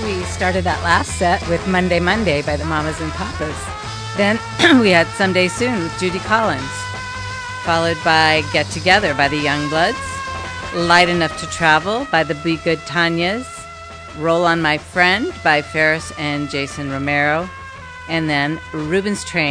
We started that last set with Monday Monday by the Mamas and Papas. Then we had Someday Soon with Judy Collins, followed by Get Together by the Youngbloods, Light Enough to Travel by the Be Good Tanyas, Roll on My Friend by Ferris and Jason Romero, and then Reuben's Train